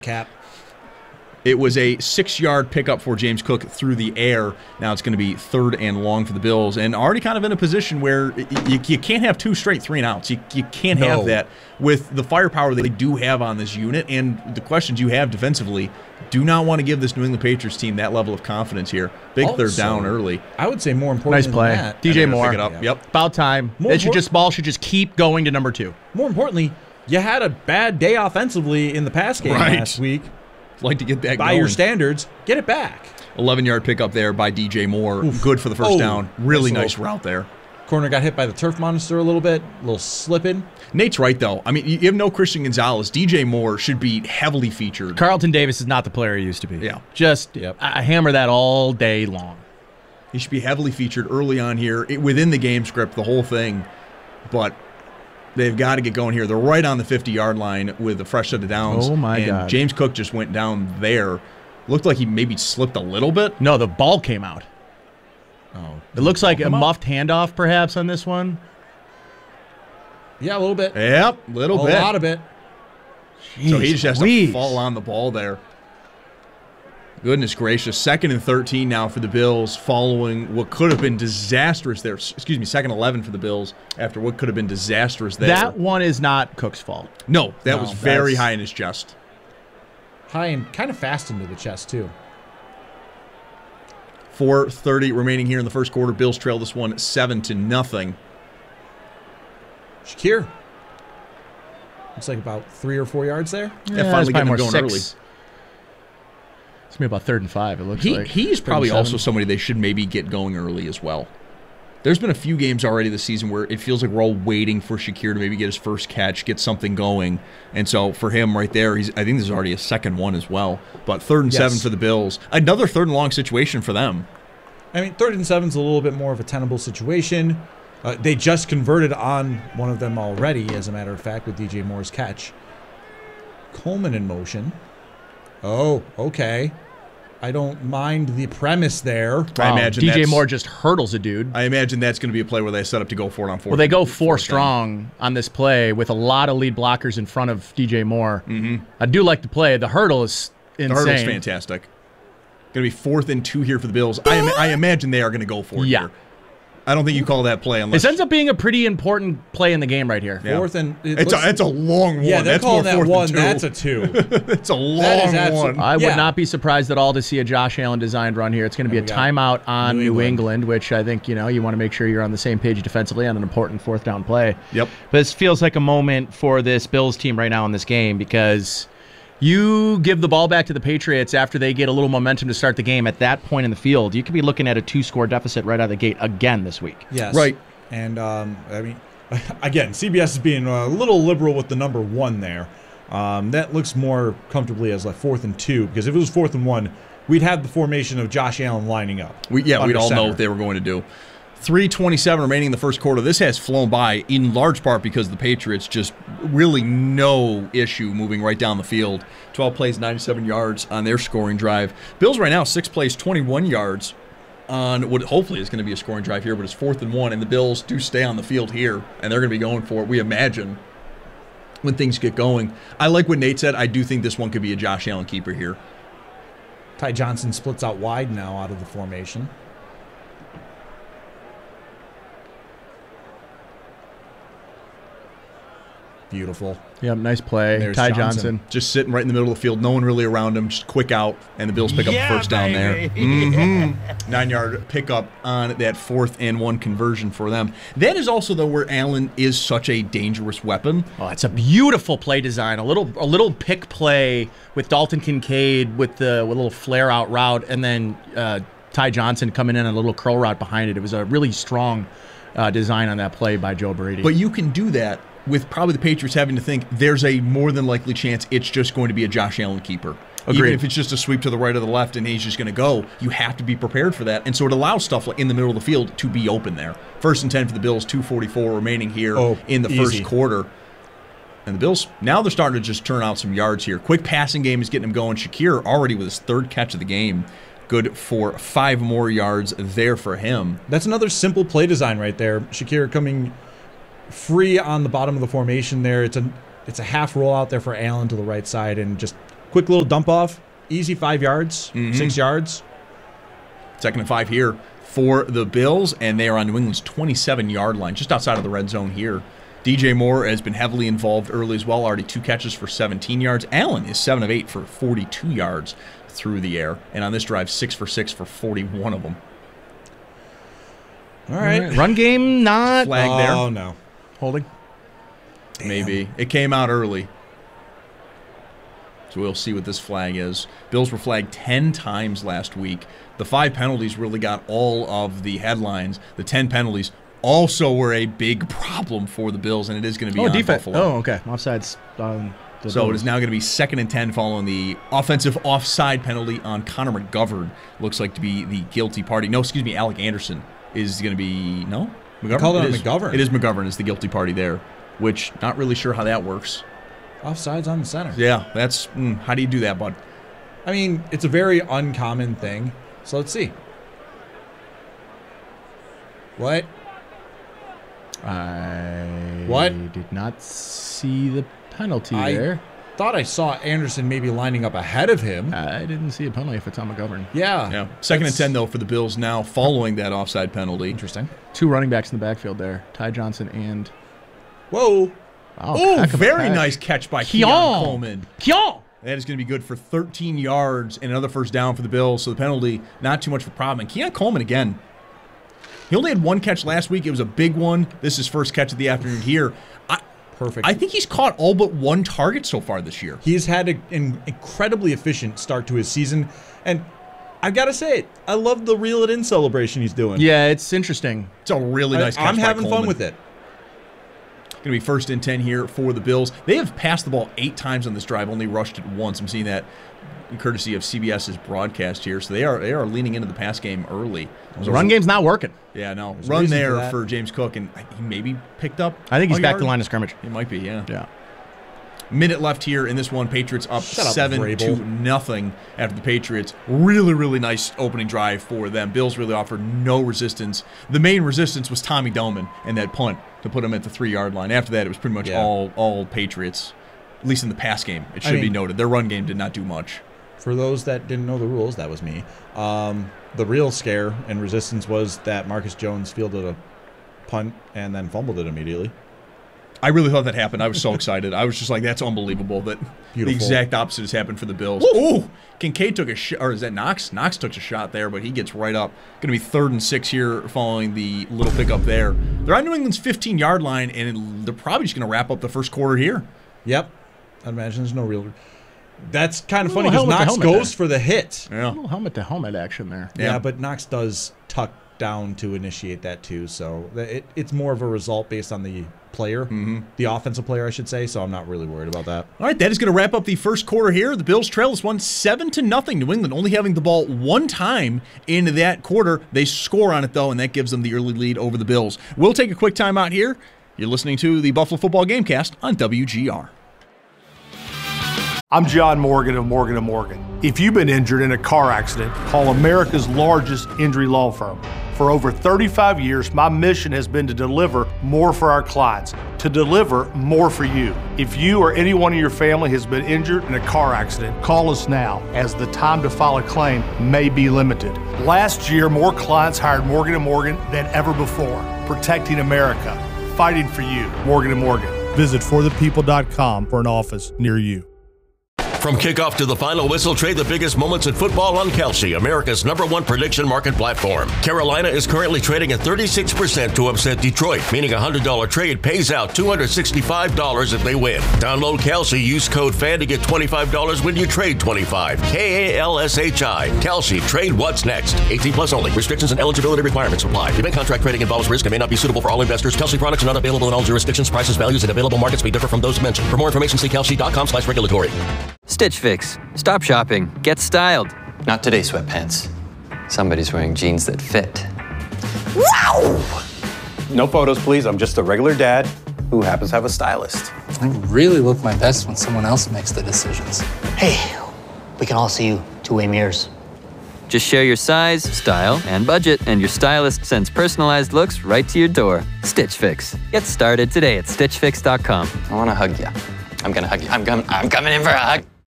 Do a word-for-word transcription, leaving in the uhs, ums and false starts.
Cap. It was a six-yard pickup for James Cook through the air. Now it's going to be third and long for the Bills, and already kind of in a position where you, you can't have two straight three and outs. You, you can't no. have that with the firepower they do have on this unit and the questions you have defensively. Do not want to give this New England Patriots team that level of confidence here. Big also, third down early. I would say more important nice play. than that. D J Moore. Pick it up. Yeah. Yep. About time. More They should just ball should just keep going to number two. More importantly, you had a bad day offensively in the pass game right. last week. Like to get that by going. your standards, get it back. eleven-yard pickup there by D J Moore. Oof. Good for the first oh, down. Really nice little, route there. Corner got hit by the turf monster a little bit, a little slipping. Nate's right, though. I mean, you have no Christian Gonzalez. D J Moore should be heavily featured. Carlton Davis is not the player he used to be. Yeah. Just yep. I hammer that all day long. He should be heavily featured early on here, it, within the game script, the whole thing. But they've got to get going here. They're right on the fifty-yard line with a fresh set of downs. Oh, my and God. James Cook just went down there. Looked like he maybe slipped a little bit. No, the ball came out. Oh, It looks like a come out? muffed handoff, perhaps, on this one. Yeah, a little bit. Yep, little a bit. A lot of it. So he just has Jeez. to fall on the ball there. Goodness gracious. Second and thirteen now for the Bills following what could have been disastrous there. Excuse me, second eleven for the Bills after what could have been disastrous there. That one is not Cook's fault. No, that No, was very that's- high in his chest. High and kind of fast into the chest, too. four thirty remaining here in the first quarter. Bills trail this one seven to nothing. Shakir. Looks like about three or four yards there. Yeah, it's finally probably getting more them going six. early. It's maybe about third and five, it looks He, like. he's probably third and also seven. somebody they should maybe get going early as well. There's been a few games already this season where it feels like we're all waiting for Shakir to maybe get his first catch, get something going. And so for him right there, he's I think this is already a second one as well. But third and Yes. seven for the Bills. Another third and long situation for them. I mean, third and seven's a little bit more of a tenable situation. Uh, they just converted on one of them already, as a matter of fact, with D J Moore's catch. Coleman in motion. Oh, okay. I don't mind the premise there. I Wow, imagine D J that's- Moore just hurdles a dude. I imagine that's going to be a play where they set up to go for it on fourth. Well, they go fourth four down. strong on this play with a lot of lead blockers in front of D J Moore. Mm-hmm. I do like the play. The hurdle is The insane. hurdle's fantastic. Going to be fourth and two here for the Bills. I, im- I imagine they are going to go for it Yeah. here. I don't think you call that play unless This ends up being a pretty important play in the game right here. Yeah. Fourth and it it's looks- a, it's a long one. yeah, they're that's calling more that fourth one. than That's two. a two. It's a long That is absolute- one. I would Yeah. not be surprised at all to see a Josh Allen designed run here. It's going to be a we got timeout on New New England. England, which I think, you know, you want to make sure you're on the same page defensively on an important fourth down play. Yep. But this feels like a moment for this Bills team right now in this game because you give the ball back to the Patriots after they get a little momentum to start the game. At that point in the field, you could be looking at a two-score deficit right out of the gate again this week. Yes. Right. And, um, I mean, again, C B S is being a little liberal with the number one there. Um, that looks more comfortably as like fourth and two, because if it was fourth and one, we'd have the formation of Josh Allen lining up. We, yeah, we'd under all know center. what they were going to do. three twenty-seven remaining in the first quarter. This has flown by in large part because the Patriots just really no issue moving right down the field. twelve plays, ninety-seven yards on their scoring drive. Bills right now, six plays, twenty-one yards on what hopefully is going to be a scoring drive here, but it's fourth and one, and the Bills do stay on the field here, and they're going to be going for it, we imagine, when things get going. I like what Nate said. I do think this one could be a Josh Allen keeper here. Ty Johnson splits out wide now out of the formation. Beautiful. Yep, nice play. There's Ty Johnson. Johnson. Just sitting right in the middle of the field, no one really around him, just quick out, and the Bills pick up the first down there. Mm-hmm. Nine-yard pickup on that fourth and one conversion for them. That is also, though, where Allen is such a dangerous weapon. Oh, it's a beautiful play design. A little a little pick play with Dalton Kincaid with the with a little flare out route, and then uh, Ty Johnson coming in on a little curl route behind it. It was a really strong uh, design on that play by Joe Brady. But you can do that with probably the Patriots having to think there's a more than likely chance it's just going to be a Josh Allen keeper. Agreed. Even if it's just a sweep to the right or the left and he's just going to go, you have to be prepared for that. And so it allows stuff like in the middle of the field to be open there. First and ten for the Bills, two forty-four remaining here Oh, in the easy. first quarter. And the Bills, now they're starting to just turn out some yards here. Quick passing game is getting them going. Shakir already with his third catch of the game. Good for five more yards there for him. That's another simple play design right there. Shakir coming free on the bottom of the formation there. It's a it's a half roll out there for Allen to the right side, and just quick little dump off, easy five yards, mm-hmm. six yards. Second and five here for the Bills, and they are on New England's twenty-seven-yard line, just outside of the red zone here. D J Moore has been heavily involved early as well, already two catches for seventeen yards. Allen is seven of eight for forty-two yards through the air, and on this drive, six for six for forty-one of them. All right. Run game not. Flag there. Oh, no. Holding. Damn. Maybe. It came out early. So we'll see what this flag is. Bills were flagged ten times last week. The five penalties really got all of the headlines. The ten penalties also were a big problem for the Bills, and it is going to be oh, on defense. Buffalo. Oh, okay. Offsides. Um, so it is now going to be second and ten following the offensive offside penalty on Connor McGovern. Looks like to be the guilty party. No, excuse me, Alec Anderson is going to be, no? McGovern? Called it, it is, McGovern. It is McGovern is the guilty party there, which not really sure how that works. Offsides on the center. Yeah, that's, mm, how do you do that, bud? I mean, it's a very uncommon thing. So let's see. What? I What? did not see the penalty I there. thought I saw Anderson maybe lining up ahead of him. I didn't see a penalty if it's on McGovern. Yeah. Yeah. Second That's and ten, though, for the Bills now following that offside penalty. Interesting. Two running backs in the backfield there. Ty Johnson and... Whoa. Wow, Oh, heck of a very catch. nice catch by Keon. Keon Coleman. Keon! That is going to be good for thirteen yards and another first down for the Bills. So the penalty, not too much of a problem. And Keon Coleman, again, he only had one catch last week. It was a big one. This is his first catch of the afternoon here. I, Perfect. I think he's caught all but one target so far this year. He's had a, an incredibly efficient start to his season. And I've got to say it. I love the reel it in celebration he's doing. Yeah, it's interesting. It's a really nice catch I'm by having Coleman. fun with it. Going to be first and ten here for the Bills. They have passed the ball eight times on this drive, only rushed it once. I'm seeing that courtesy of CBS's broadcast here. So they are they are leaning into the pass game early. The run game's not working. Yeah, no. There's a Run reason for there that. for James Cook, and he maybe picked up I think he's a back yard. to line of scrimmage. He might be, yeah. Yeah. Minute left here in this one. Patriots up Shut up, seven Vrabel. to nothing after the Patriots. Really, really nice opening drive for them. Bills really offered no resistance. The main resistance was Tommy Delman and that punt to put him at the three-yard line. After that, it was pretty much Yeah. all all Patriots, at least in the pass game. It should I be mean- noted. Their run game did not do much. For those that didn't know the rules, that was me. Um, the real scare and resistance was that Marcus Jones fielded a punt and then fumbled it immediately. I really thought that happened. I was so excited. I was just like, that's unbelievable that Beautiful. the exact opposite has happened for the Bills. Ooh! Kincaid took a shot, or is that Knox? Knox took a shot there, but he gets right up. Going to be third and six here following the little pickup there. They're on New England's fifteen-yard line, and they're probably just going to wrap up the first quarter here. Yep. I imagine there's no real... That's kind of A funny little because helmet to Knox helmet goes there. for the hit. Yeah. A little helmet to helmet action there. Yeah, Yeah. but Knox does tuck down to initiate that too. So it, it's more of a result based on the player, mm-hmm. the offensive player, I should say. So I'm not really worried about that. All right, that is going to wrap up the first quarter here. The Bills trail this one seven to nothing. New England only having the ball one time in that quarter. They score on it though, and that gives them the early lead over the Bills. We'll take a quick time out here. You're listening to the Buffalo Football Gamecast on W G R. I'm John Morgan of Morgan and Morgan. If you've been injured in a car accident, call America's largest injury law firm. For over thirty-five years, my mission has been to deliver more for our clients, to deliver more for you. If you or anyone in your family has been injured in a car accident, call us now, as the time to file a claim may be limited. Last year, more clients hired Morgan and Morgan than ever before, protecting America, fighting for you. Morgan and Morgan. Visit for the people dot com for an office near you. From kickoff to the final whistle, trade the biggest moments in football on Kalshi, America's number one prediction market platform. Carolina is currently trading at thirty-six percent to upset Detroit, meaning a one hundred dollars trade pays out two hundred sixty-five dollars if they win. Download Kalshi, use code FAN to get twenty-five dollars when you trade twenty-five dollars. K A L S H I. Kalshi, trade what's next. eighteen plus only. Restrictions and eligibility requirements apply. Event contract trading involves risk and may not be suitable for all investors. Kalshi products are not available in all jurisdictions. Prices, values, and available markets may differ from those mentioned. For more information, see kalshi dot com slash regulatory. Stitch Fix. Stop shopping. Get styled. Not today, sweatpants. Somebody's wearing jeans that fit. Wow! No photos, please. I'm just a regular dad who happens to have a stylist. I really look my best when someone else makes the decisions. Hey, we can all see you two-way mirrors. Just share your size, style, and budget, and your stylist sends personalized looks right to your door. Stitch Fix. Get started today at stitch fix dot com. I want to hug you. I'm going to hug you. I'm, com- I'm coming in for a hug.